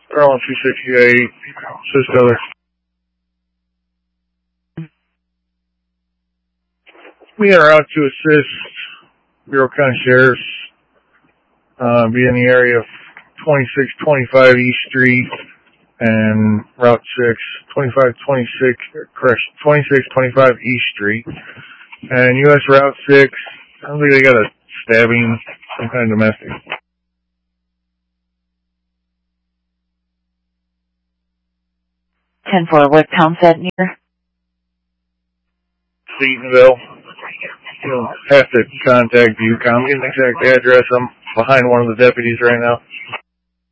Maryland 268, Cisco. We are out to assist Bureau County Sheriff's, be in the area of 2625 East Street and Route 2625 East Street. And US Route 6, I don't think they got a stabbing, some kind of domestic. What town's that near? Stephenville. You'll have to contact UCOM. Get an exact address. I'm behind one of the deputies right now.